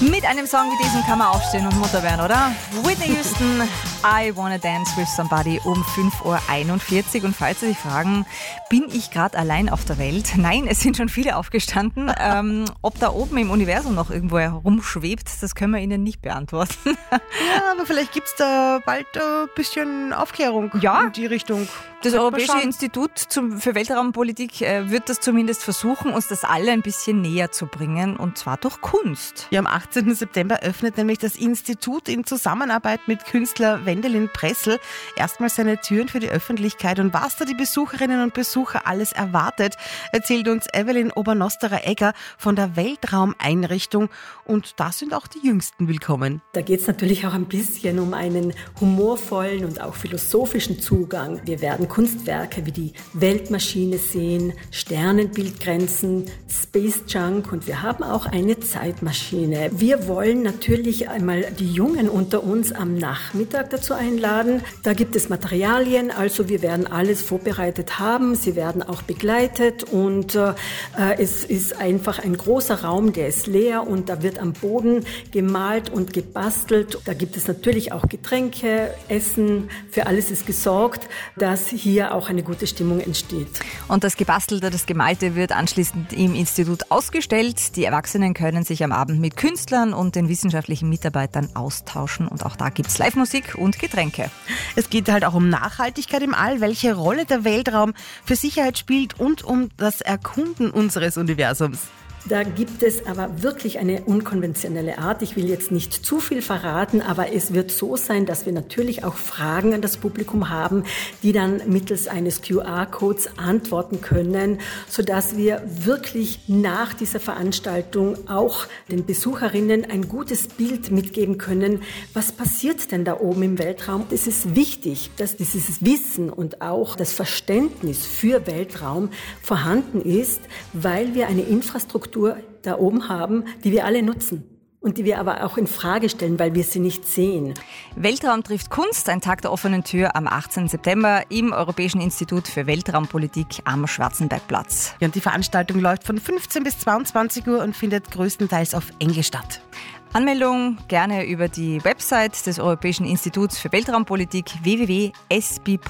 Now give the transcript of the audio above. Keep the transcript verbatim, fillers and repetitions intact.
Mit einem Song wie diesem kann man aufstehen und Mutter werden, oder? Whitney Houston, I Wanna Dance With Somebody um fünf Uhr einundvierzig. Und falls Sie sich fragen, bin ich gerade allein auf der Welt? Nein, es sind schon viele aufgestanden. ähm, ob da oben im Universum noch irgendwo herumschwebt, das können wir Ihnen nicht beantworten. Ja, aber vielleicht gibt es da bald ein bisschen Aufklärung ja, in die Richtung. Das Europäische Institut zum, für Weltraumpolitik äh, wird das zumindest versuchen, uns das alle ein bisschen näher zu bringen, und zwar durch Kunst. Ja, am achtzehnten September öffnet nämlich das Institut in Zusammenarbeit mit Künstler Wendelin Pressel erstmals seine Türen für die Öffentlichkeit. Und was da die Besucherinnen und Besucher alles erwartet, erzählt uns Evelyn Obernosterer-Egger von der Weltraumeinrichtung. Und da sind auch die Jüngsten willkommen. Da geht es natürlich auch ein bisschen um einen humorvollen und auch philosophischen Zugang. Wir werden Kunstwerke wie die Weltmaschine sehen, Sternenbildgrenzen, Space Junk, und wir haben auch eine Zeitmaschine. Wir wollen natürlich einmal die Jungen unter uns am Nachmittag dazu einladen. Da gibt es Materialien, also wir werden alles vorbereitet haben. Sie werden auch begleitet, und äh, es ist einfach ein großer Raum, der ist leer, und da wird am Boden gemalt und gebastelt. Da gibt es natürlich auch Getränke, Essen, für alles ist gesorgt, dass hier auch eine gute Stimmung entsteht. Und das Gebastelte, das Gemalte wird anschließend im Institut ausgestellt. Die Erwachsenen können sich am Abend mit Künstlern und den wissenschaftlichen Mitarbeitern austauschen, und auch da gibt es Live-Musik und Getränke. Es geht halt auch um Nachhaltigkeit im All, welche Rolle der Weltraum für Sicherheit spielt und um das Erkunden unseres Universums. Da gibt es aber wirklich eine unkonventionelle Art. Ich will jetzt nicht zu viel verraten, aber es wird so sein, dass wir natürlich auch Fragen an das Publikum haben, die dann mittels eines Q R-Codes antworten können, sodass wir wirklich nach dieser Veranstaltung auch den Besucherinnen ein gutes Bild mitgeben können. Was passiert denn da oben im Weltraum? Es ist wichtig, dass dieses Wissen und auch das Verständnis für Weltraum vorhanden ist, weil wir eine Infrastruktur da oben haben, die wir alle nutzen und die wir aber auch in Frage stellen, weil wir sie nicht sehen. Weltraum trifft Kunst, ein Tag der offenen Tür am achtzehnten September im Europäischen Institut für Weltraumpolitik am Schwarzenbergplatz. Ja, und die Veranstaltung läuft von fünfzehn bis zweiundzwanzig Uhr und findet größtenteils auf Englisch statt. Anmeldung gerne über die Website des Europäischen Instituts für Weltraumpolitik w w w punkt s b